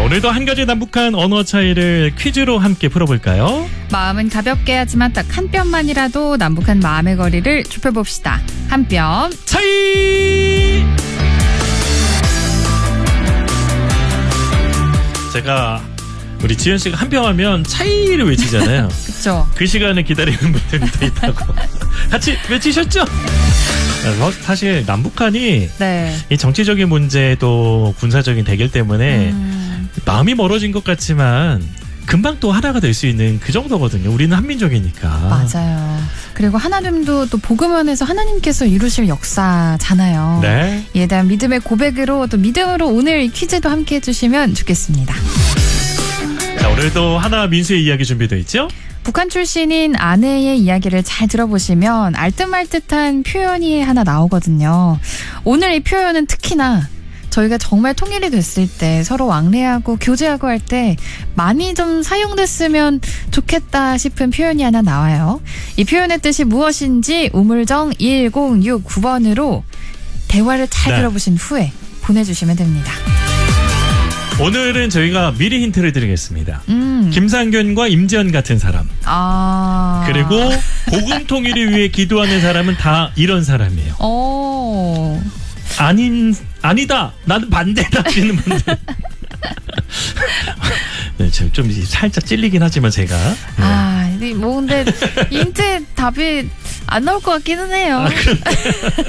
오늘도 한 가지 남북한 언어 차이를 퀴즈로 함께 풀어볼까요? 마음은 가볍게 하지만 딱 한 뼘만이라도 남북한 마음의 거리를 좁혀봅시다. 한 뼘 차이! 제가 우리 지현 씨가 한 뼘 하면 차이를 외치잖아요. 그쵸. 그 시간을 기다리는 분들이 또 있다고. 같이 외치셨죠? 사실 남북한이 네. 이 정치적인 문제도 군사적인 대결 때문에 마음이 멀어진 것 같지만 금방 또 하나가 될 수 있는 그 정도거든요. 우리는 한민족이니까. 맞아요. 그리고 하나님도 또 복음원에서 하나님께서 이루실 역사잖아요. 네. 이에 대한 믿음의 고백으로 또 믿음으로 오늘 이 퀴즈도 함께 해주시면 좋겠습니다. 자, 오늘도 하나 민수의 이야기 준비되어 있죠? 북한 출신인 아내의 이야기를 잘 들어보시면 알듯말듯한 표현이 하나 나오거든요. 오늘 이 표현은 특히나 저희가 정말 통일이 됐을 때 서로 왕래하고 교제하고 할 때 많이 좀 사용됐으면 좋겠다 싶은 표현이 하나 나와요. 이 표현의 뜻이 무엇인지 우물정 1069번으로 대화를 잘 들어보신 후에 보내주시면 됩니다. 오늘은 저희가 미리 힌트를 드리겠습니다. 김상균과 임지연 같은 사람. 그리고 복음 통일을 위해 기도하는 사람은 다 이런 사람이에요. 아니다. 나는 반대다 하시는 분들. 네, 좀 살짝 찔리긴 하지만 제가. 뭐 근데 힌트 답이 안 나올 것 같기는 해요.